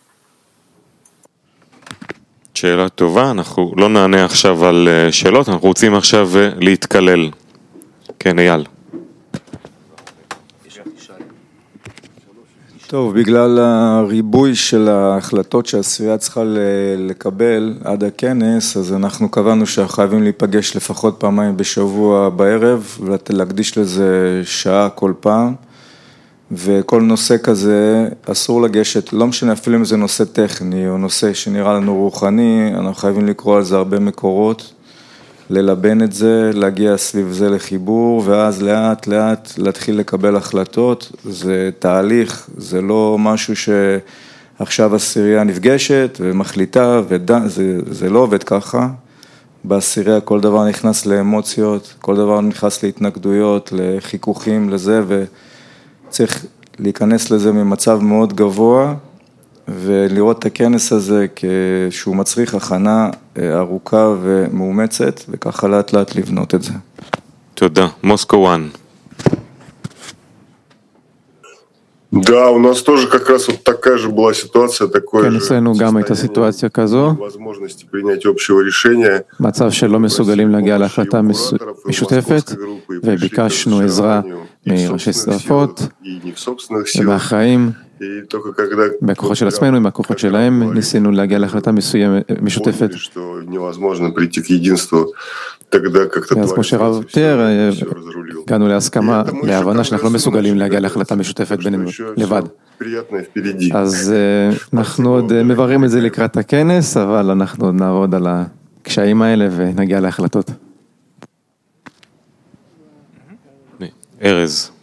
שאלה טובה, אנחנו לא נענה עכשיו על שאלות, אנחנו רוצים עכשיו להתקלל. כן, אייל. טוב, בגלל הריבוי של ההחלטות שהעשירייה צריכה לקבל עד הכנס, אז אנחנו קבענו שחייבים להיפגש לפחות פעמיים בשבוע בערב, ולהקדיש לזה שעה כל פעם, וכל נושא כזה אסור לגשת, לא משנה אפילו אם זה נושא טכני או נושא שנראה לנו רוחני, אנחנו חייבים לקרוא על זה הרבה מקורות, ללבן את זה, להגיע סביב זה לחיבור, ואז לאט לאט להתחיל לקבל החלטות. זה תהליך, זה לא משהו שעכשיו עשירייה נפגשת ומחליטה, זה לא עובד ככה. בעשירייה כל דבר נכנס לאמוציות, כל דבר נכנס להתנגדויות, לחיכוכים, לזה, וצריך להיכנס לזה ממצב מאוד גבוה, ולראות את הכנס הזה כשהוא מצריך הכנה ארוכה ומאומצת, וככה לאט לאט לבנות את זה. תודה. מוסקו 1. Да, у нас тоже как раз вот такая же была ситуация, такое же אצלנו גם הייתה סיטואציה כזו, מצב שלא מסוגלים להגיע להחלטה משותפת, וביקשנו עזרה מראשי שרפות ומהחיים, מהכוחות של עצמנו, עם הכוחות שלהם, ניסינו להגיע להחלטה משותפת. אז כמו שרב תיאר, הגענו להסכמה, להבנה שאנחנו לא מסוגלים להגיע להחלטה משותפת בינינו לבד. אז אנחנו עוד מבררים את זה לקראת הכנס, אבל אנחנו עוד נעבוד על הקשיים האלה ונגיע להחלטות. ארז.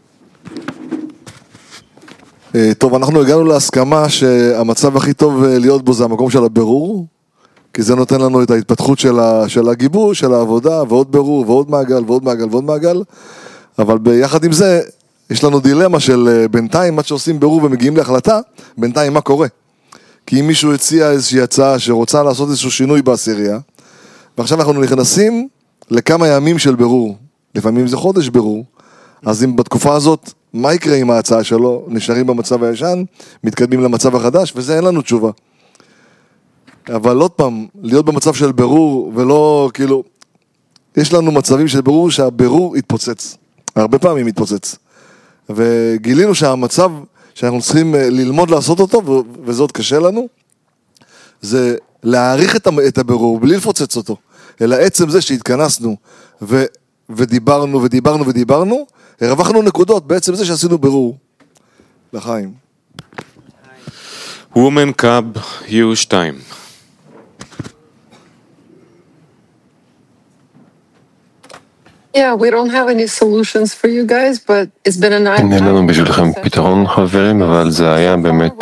טוב, אנחנו הגענו להסכמה שהמצב הכי טוב להיות בו זה המקום של הבירור, כי זה נותן לנו את ההתפתחות של הגיבוש, של העבודה, ועוד בירור, ועוד מעגל, ועוד מעגל, ועוד מעגל, אבל ביחד עם זה, יש לנו דילמה של בינתיים, עד שעושים בירור ומגיעים להחלטה, בינתיים מה קורה? כי אם מישהו הציע איזושהי הצעה שרוצה לעשות איזשהו שינוי בעשירייה, ועכשיו אנחנו נכנסים לכמה ימים של בירור, לפעמים זה חודש בירור, אז אם בתקופה הזאת, מה יקרה עם ההצעה שלו? נשארים במצב הישן, מתקדמים למצב החדש, וזה אין לנו תשובה. אבל עוד פעם, להיות במצב של בירור, ולא כאילו, יש לנו מצבים של בירור שהבירור יתפוצץ. הרבה פעמים יתפוצץ. וגילינו שהמצב שאנחנו צריכים ללמוד לעשות אותו, וזה עוד קשה לנו, זה להעריך את הבירור, בלי לפוצץ אותו. אלא עצם זה שהתכנסנו, ודיברנו, ודיברנו, ודיברנו, הרווחנו נקודות בעצם זה שעשינו בירור. לחיים. וומן קאב U2. Yeah, we don't have any solutions for you guys, but it's been a nice. אין לנו בשבילכם פתרון, חברים, אבל זה היה באמת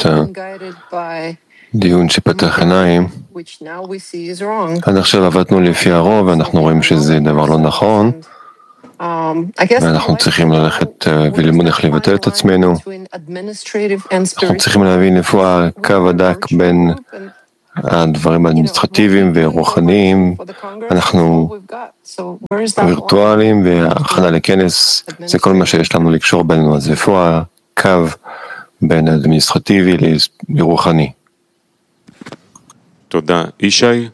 דיון שפתח עיניים. עד עכשיו עבדנו לפי הרוב, ואנחנו רואים שזה דבר לא נכון, ואנחנו צריכים ללכת וללמוד איך לבטל את עצמנו. אנחנו צריכים להבין איפה הקו הדק בין הדברים האדמיניסטרטיביים ורוחניים. אנחנו וירטואליים והכנה לכנס, זה כל מה שיש לנו לקשור בינינו, אז איפה הקו בין האדמיניסטרטיבי לרוחני. תודה. ישי?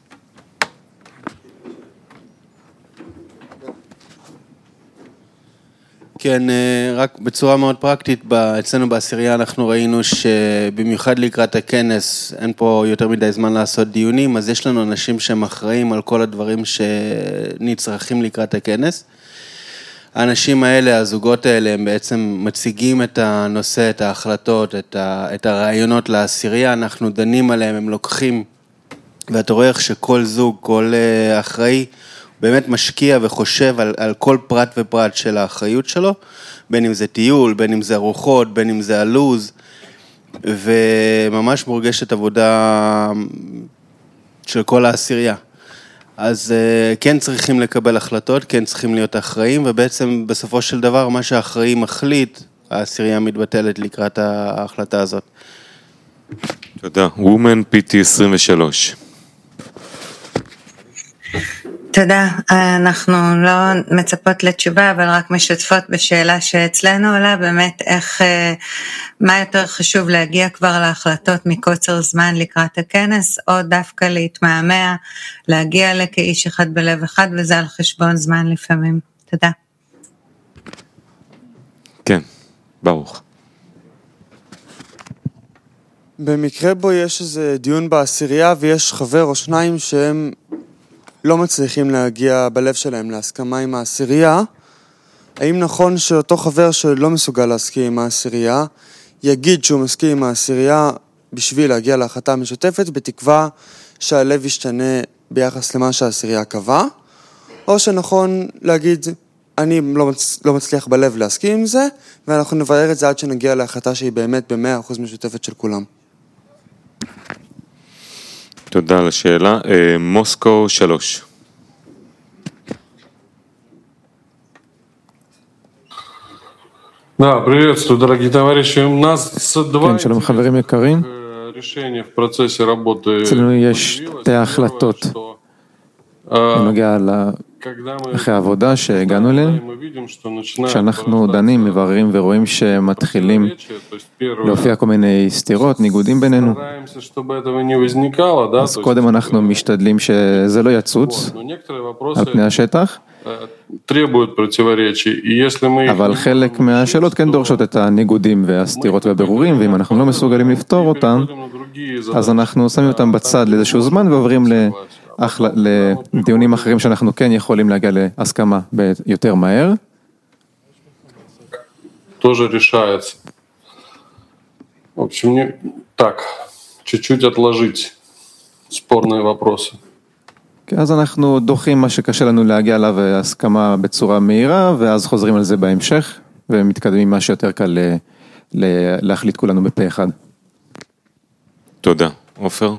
כן, רק בצורה מאוד פרקטית, אצלנו בעשירייה אנחנו ראינו שבמיוחד לקראת הכנס אין פה יותר מדי זמן לעשות דיונים, אז יש לנו אנשים שהם אחראים על כל הדברים שנצרכים לקראת הכנס. האנשים האלה, הזוגות האלה, הם בעצם מציגים את הנושא, את ההחלטות, את הרעיונות לעשירייה, אנחנו דנים עליהם, הם לוקחים, ואתה רואה איך שכל זוג, כל אחראי, באמת משקיע וחושב על כל פרט ופרט של האחריות שלו, בין אם זה טיול, בין אם זה ארוחות, בין אם זה הלוז, וממש מורגשת עבודה של כל העשירייה. אז כן צריכים לקבל החלטות, כן צריכים להיות אחראים, ובעצם בסופו של דבר מה שהאחראי מחליט, העשירייה מתבטלת לקראת ההחלטה הזאת. תודה. Woman PT 23. תודה, אנחנו לא מצפות לתשובה, אבל רק משתפות בשאלה שאצלנו עולה, באמת איך, מה יותר חשוב להגיע כבר להחלטות מקוצר זמן לקראת הכנס, או דווקא להתמהמה, להגיע כאיש אחד בלב אחד, וזה על חשבון זמן לפעמים. תודה. כן, ברוך. במקרה בו יש איזה דיון בעשירייה, ויש חבר או שניים שהם לא מצליחים להגיע בלב שלהם להסכמה עם העשירייה, האם נכון שאותו חבר שלא מסוגל להסכים עם העשירייה, יגיד שהוא מסכים עם העשירייה בשביל להגיע להחלטה המשותפת, בתקווה שהלב ישתנה ביחס למה שהעשירייה קבע, או שנכון להגיד, אני לא מצליח בלב להסכים עם זה, ואנחנו נברר את זה עד שנגיע להחלטה שהיא באמת ב100% משותפת של כולם. תודה על השאלה. מוסקו 3. Да, приветствую, дорогие товарищи. У нас כן, שלום חברים יקרים. אצלנו יש שתי החלטות בנוגע אחרי העבודה שהגענו אליהם. כשאנחנו דנים, מבררים ורואים שמתחילים להופיע כל מיני סתירות, ניגודים בינינו. אז קודם אנחנו משתדלים שזה לא יצוץ על פני השטח. אבל חלק מהשאלות כן דורשות את הניגודים והסתירות והבירורים, ואם אנחנו לא מסוגלים לפתור אותם, אז אנחנו שמים אותם בצד לאיזשהו זמן ועוברים לדיונים אחרים שאנחנו כן יכולים להגיע להסכמה יותר מהר. Тоже решается. В общем, так, чуть-чуть отложить спорные вопросы. אז אנחנו דוחים מה שקשה לנו להגיע אליו הסכמה בצורה מהירה, ואז חוזרים על זה בהמשך, ומתקדמים מה שיותר קל להחליט כולנו בפה אחד. תודה. עופר?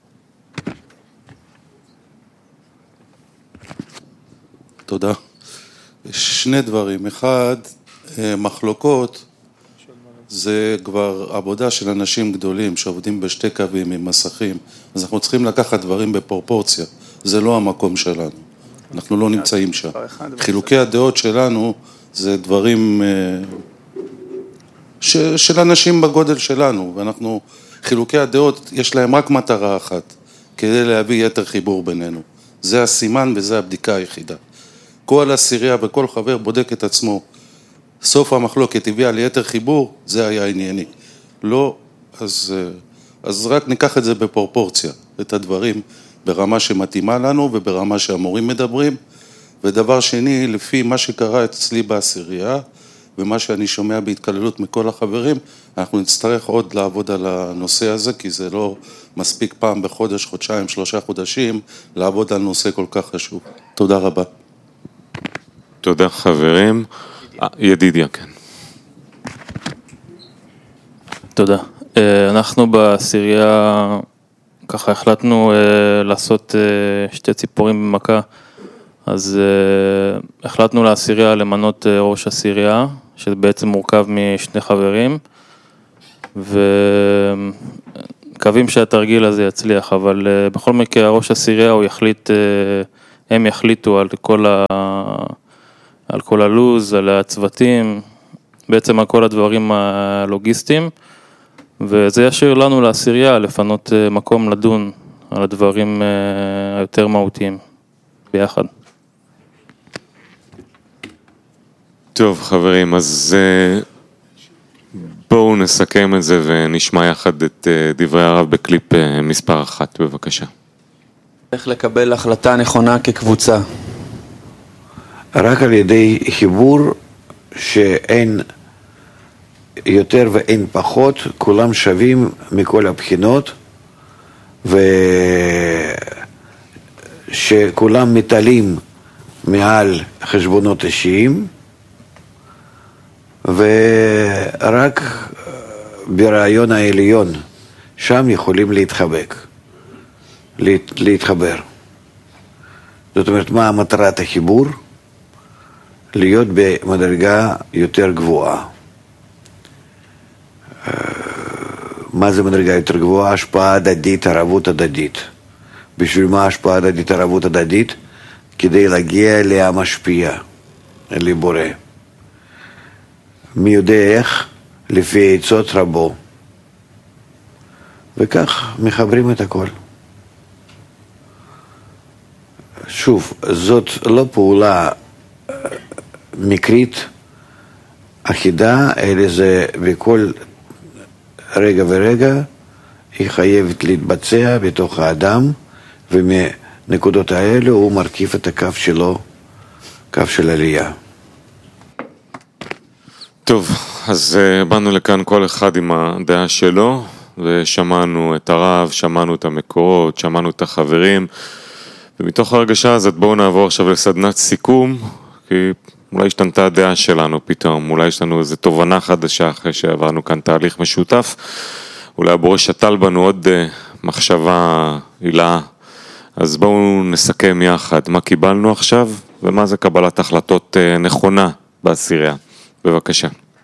תודה. שני דברים. אחד, מחלוקות, זה כבר עבודה של אנשים גדולים שעובדים בשתי קווים עם מסכים, אז אנחנו צריכים לקחת דברים בפרופורציה. זה לא המקום שלנו, אנחנו לא נמצאים שם. חילוקי הדעות שלנו זה דברים של אנשים בגודל שלנו, ואנחנו, חילוקי הדעות יש להם רק מטרה אחת, כדי להביא יתר חיבור בינינו. זה הסימן וזה הבדיקה היחידה. כל עשירייה וכל חבר בודק את עצמו, סוף המחלוקת הביאה ליתר חיבור, זה היה ענייני. לא, אז רק ניקח את זה בפרופורציה, את הדברים ברמה שמתאימה לנו וברמה שהמורים מדברים. ודבר שני, לפי מה שקרה אצלי בעשירייה, ומה שאני שומע בהתקללות מכל החברים, אנחנו נצטרך עוד לעבוד על הנושא הזה, כי זה לא מספיק פעם בחודש, חודשיים, 3 חודשים, לעבוד על נושא כל כך חשוב. תודה רבה. תודה חברים. ידידיה, כן. תודה. אנחנו בעשירייה ככה החלטנו לעשות שתי ציפורים במכה. אז החלטנו לעשירייה למנות ראש עשירייה, שבעצם מורכב משני חברים, ומקווים שהתרגיל הזה יצליח, אבל בכל מקרה ראש עשירייה הוא יחליט, הם יחליטו על כל הלוז, על הצוותים, בעצם על כל הדברים הלוגיסטיים, וזה ישאיר לנו לעשירייה לפנות מקום לדון על הדברים היותר מהותיים ביחד. טוב חברים, אז בואו נסכם את זה ונשמע יחד את דברי הרב בקליפ מספר 1, בבקשה. איך לקבל החלטה נכונה כקבוצה? רק על ידי חיבור שאין יותר ואין פחות, כולם שווים מכל הבחינות, ושכולם מתעלים מעל חשבונות אישיים, ורק ברעיון העליון שם יכולים להתחבר. זאת אומרת, מה מטרת החיבור? להיות במדרגה יותר גבוהה. מה זה מדרגה יותר גבוהה? השפעה הדדית, ערבות הדדית. בשביל מה השפעה הדדית, ערבות הדדית? כדי להגיע להמשפיע, לבורא. מי יודע איך? לפי עצות רבו. וכך מחברים את הכל. שוב, זאת לא פעולה מקרית אחידה, אלא זה בכל רגע ורגע היא חייבת להתבצע בתוך האדם, ומנקודות האלה הוא מרכיב את הקו שלו, קו של עלייה. טוב, אז באנו לכאן כל אחד עם הדעה שלו, ושמענו את הרב, שמענו את המקורות, שמענו את החברים, ומתוך הרגשה הזאת בואו נעבור עכשיו לסדנת סיכום, כי אולי השתנתה הדעה שלנו פתאום, אולי יש לנו איזו תובנה חדשה אחרי שעברנו כאן תהליך משותף, אולי הבורא שתל בנו עוד מחשבה הילה, אז בואו נסכם יחד מה קיבלנו עכשיו, ומה זה קבלת החלטות נכונה בעשירייה. בבקשה.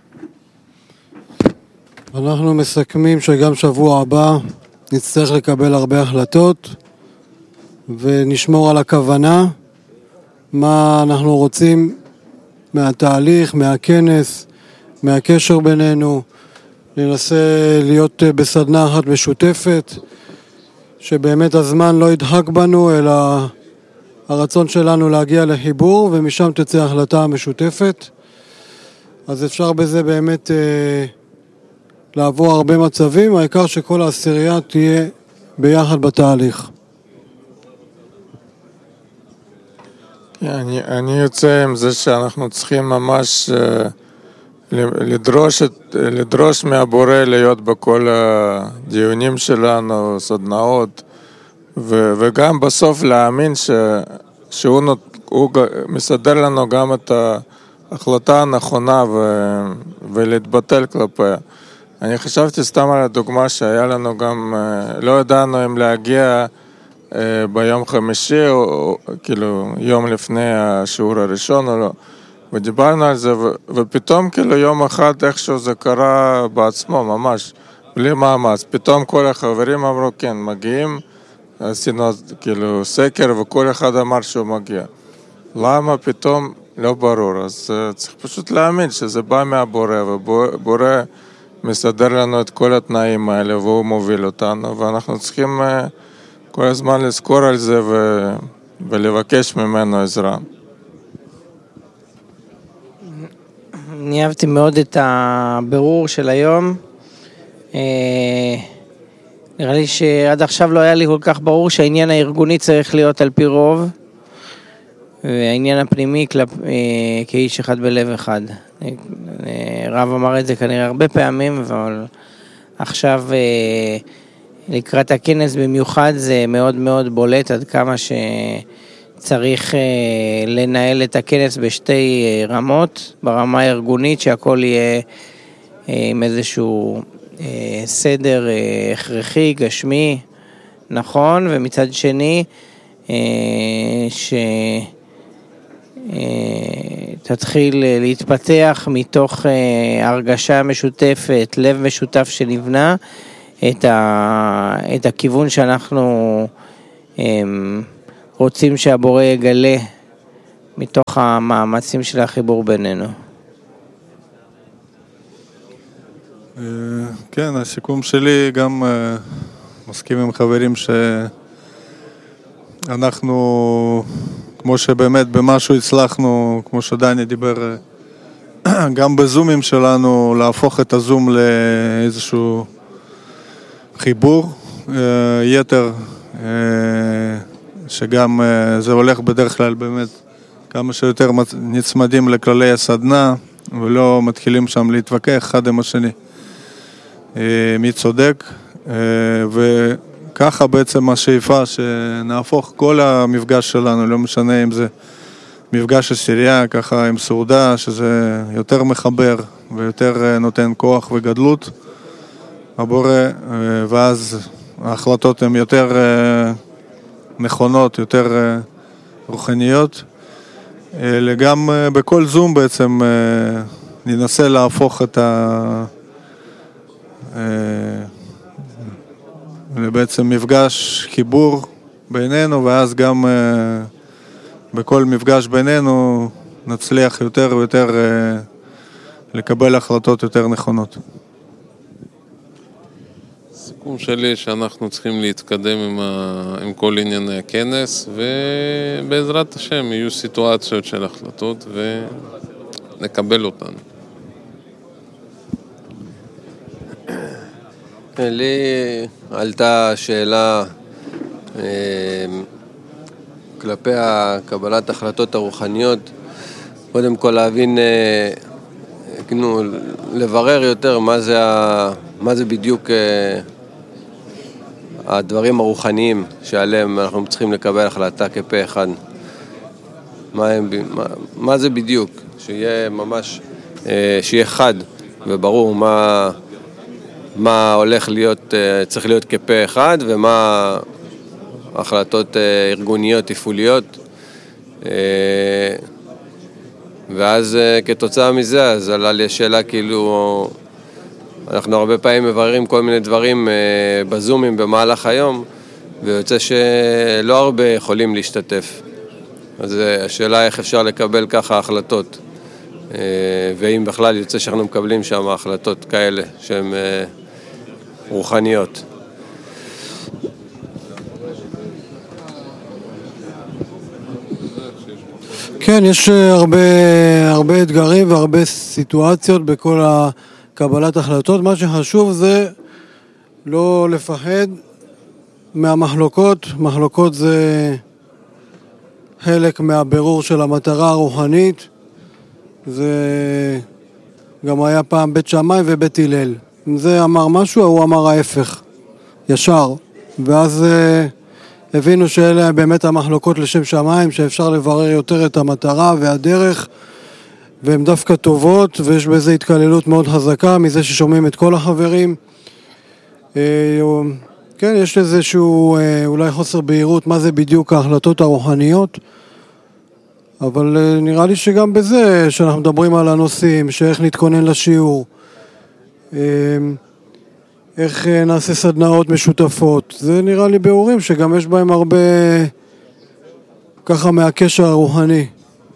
אנחנו מסכמים שגם שבוע הבא נצטרך לקבל הרבה החלטות, ונשמור על הכוונה, מה אנחנו רוצים מהתהליך, מהכנס, מהקשר בינינו, ננסה להיות בסדנה אחת משותפת, שבאמת הזמן לא ידחק בנו, אלא הרצון שלנו להגיע לחיבור, ומשם תצא החלטה המשותפת. אז אפשר בזה באמת לעבור הרבה מצבים, העיקר שכל העשירייה תהיה ביחד בתהליך. אני יוצא עם זה שאנחנו צריכים ממש לדרוש מהבורא להיות בכל הדיונים שלנו, סדנאות, וגם בסוף להאמין שהוא מסדר לנו גם את ההחלטה הנכונה ולהתבטל כלפיה. אני חשבתי סתם על הדוגמה שהיה לנו גם, לא ידענו אם להגיע ביום חמישי, או כאילו יום לפני השיעור הראשון או לא, ודיברנו על זה, ופתאום כאילו יום אחד איכשהו זה קרה בעצמו ממש, בלי מאמץ, פתאום כל החברים אמרו כן, מגיעים, עשינו כאילו סקר וכל אחד אמר שהוא מגיע. למה פתאום? לא ברור, אז צריך פשוט להאמין שזה בא מהבורא, ובורא מסדר לנו את כל התנאים האלה והוא מוביל אותנו, ואנחנו צריכים כל הזמן לזכור על זה ולבקש ממנו עזרה. אני אהבתי מאוד את הבירור של היום. נראה לי שעד עכשיו לא היה לי כל כך ברור שהעניין הארגוני צריך להיות על פי רוב, והעניין הפנימי כאיש אחד בלב אחד. רב אמר את זה כנראה הרבה פעמים, אבל עכשיו לקראת הכנס במיוחד זה מאוד מאוד בולט עד כמה שצריך לנהל את הכנס בשתי רמות, ברמה הארגונית שהכל יהיה עם איזשהו סדר הכרחי, גשמי, נכון, ומצד שני תתחיל להתפתח מתוך הרגשה משותפת, לב משותף שנבנה, את הכיוון שאנחנו רוצים שהבורא יגלה מתוך המאמצים של החיבור בינינו. כן, הסיכום שלי גם מסכים עם חברים שאנחנו, כמו שבאמת במשהו הצלחנו, כמו שדני דיבר, גם בזומים שלנו, להפוך את הזום לאיזשהו חיבור יתר, שגם זה הולך בדרך כלל באמת כמה שיותר נצמדים לכללי הסדנה, ולא מתחילים שם להתווכח אחד עם השני. מי צודק, וככה בעצם השאיפה שנהפוך כל המפגש שלנו, לא משנה אם זה מפגש עשירייה, ככה עם סעודה, שזה יותר מחבר ויותר נותן כוח וגדלות הבורא, ואז ההחלטות הן יותר נכונות, יותר רוחניות. גם בכל זום בעצם ננסה להפוך את בעצם מפגש חיבור בינינו, ואז גם בכל מפגש בינינו נצליח יותר ויותר לקבל החלטות יותר נכונות. הסיכום שלי שאנחנו צריכים להתקדם עם כל ענייני הכנס, ובעזרת השם יהיו סיטואציות של החלטות ונקבל אותן. לי עלתה שאלה כלפי קבלת החלטות הרוחניות, קודם כל להבין, לברר יותר מה זה בדיוק הדברים הרוחניים שעליהם אנחנו צריכים לקבל החלטה כפה אחד. מה זה בדיוק? שיהיה ממש, שיהיה חד וברור מה הולך להיות, צריך להיות כפה אחד, ומה החלטות ארגוניות, תפעוליות. ואז כתוצאה מזה, אז עלה לי השאלה כאילו, אנחנו הרבה פעמים מבררים כל מיני דברים בזומים במהלך היום, ויוצא שלא הרבה יכולים להשתתף. אז השאלה איך אפשר לקבל ככה החלטות, ואם בכלל יוצא שאנחנו מקבלים שם החלטות כאלה שהן רוחניות. כן, יש הרבה אתגרים והרבה סיטואציות בכל קבלת החלטות. מה שחשוב זה לא לפחד מהמחלוקות. מחלוקות זה חלק מהבירור של המטרה הרוחנית. זה גם היה פעם בית שמאי ובית הלל. אם זה אמר משהו, הוא אמר ההפך, ישר. ואז הבינו שאלה באמת המחלוקות לשם שמיים, שאפשר לברר יותר את המטרה והדרך, והן דווקא טובות, ויש בזה התקללות מאוד חזקה, מזה ששומעים את כל החברים. כן, יש איזשהו אולי חוסר בהירות, מה זה בדיוק ההחלטות הרוחניות, אבל נראה לי שגם בזה, שאנחנו מדברים על הנושאים, שאיך נתכונן לשיעור, איך נעשה סדנאות משותפות, זה נראה לי ביאורים שגם יש בהם הרבה ככה מהקשר הרוחני.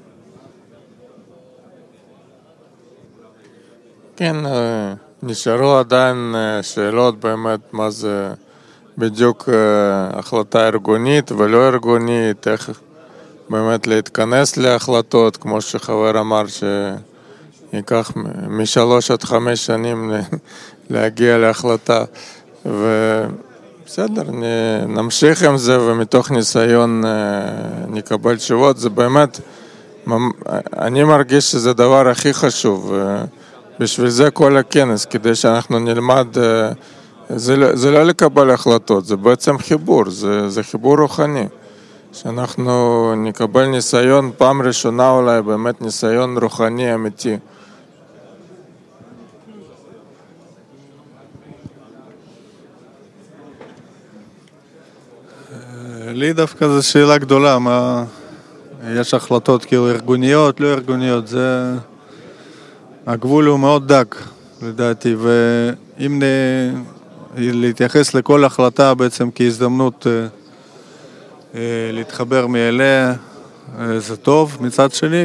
כן, נשארו עדיין שאלות באמת מה זה בדיוק החלטה ארגונית ולא ארגונית, איך באמת להתכנס להחלטות, כמו שחבר אמר ייקח מ3 עד 5 שנים להגיע להחלטה, ובסדר, נמשיך עם זה ומתוך ניסיון נקבל תשובות. זה באמת, אני מרגיש שזה דבר הכי חשוב, בשביל זה כל הכנס, כדי שאנחנו נלמד, זה לא לקבל החלטות, זה בעצם חיבור, זה חיבור רוחני, שאנחנו נקבל ניסיון פעם ראשונה אולי, באמת ניסיון רוחני אמיתי. לי דווקא זו שאלה גדולה, יש החלטות כאילו ארגוניות, לא ארגוניות, זה... הגבול הוא מאוד דק, לדעתי, ואם להתייחס לכל החלטה בעצם כהזדמנות להתחבר מאליה, זה טוב מצד שני,